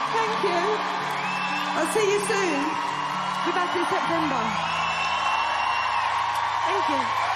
Thank you. I'll see you soon. Be back in September. Thank you.